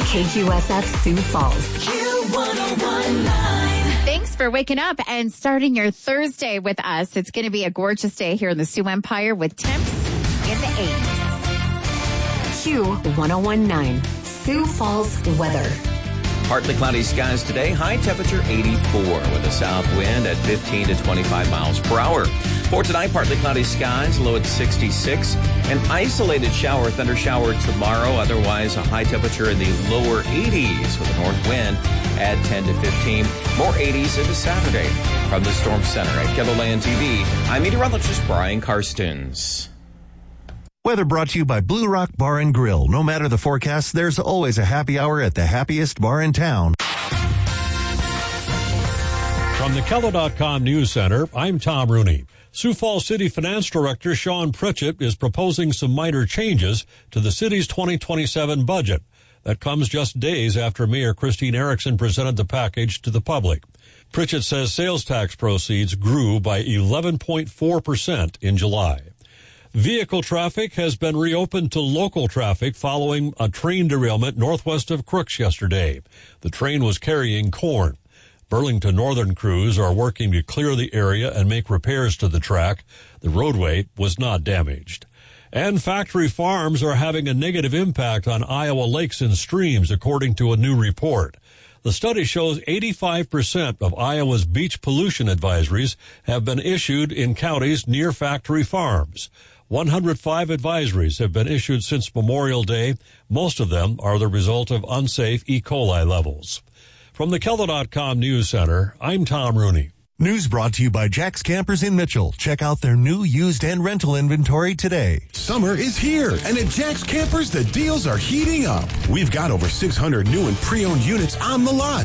KQSF Sioux Falls. Q1019. Thanks for waking up and starting your Thursday with us. It's going to be a gorgeous day here in the Sioux Empire with temps in the 80s. Q1019. Sioux Falls weather. Partly cloudy skies today. High temperature 84 with a south wind at 15 to 25 miles per hour. For tonight, partly cloudy skies, low at 66. An isolated shower, thunder shower tomorrow. Otherwise, a high temperature in the lower 80s with a north wind at 10 to 15. More 80s into Saturday. From the Storm Center at KELOLAND TV, I'm meteorologist Brian Karstens. Weather brought to you by Blue Rock Bar and Grill. No matter the forecast, there's always a happy hour at the happiest bar in town. From the KELO.com News Center, I'm Tom Rooney. Sioux Falls City Finance Director Sean Pritchett is proposing some minor changes to the city's 2027 budget. That comes just days after Mayor Christine Erickson presented the package to the public. Pritchett says sales tax proceeds grew by 11.4% in July. Vehicle traffic has been reopened to local traffic following a train derailment northwest of Crooks yesterday. The train was carrying corn. Burlington Northern crews are working to clear the area and make repairs to the track. The roadway was not damaged. And factory farms are having a negative impact on Iowa lakes and streams, according to a new report. The study shows 85% of Iowa's beach pollution advisories have been issued in counties near factory farms. 105 advisories have been issued since Memorial Day. Most of them are the result of unsafe E. coli levels. From the KELO.com News Center, I'm Tom Rooney. News brought to you by Jack's Campers in Mitchell. Check out their new, used, and rental inventory today. Summer is here, and at Jack's Campers, the deals are heating up. We've got over 600 new and pre-owned units on the lot.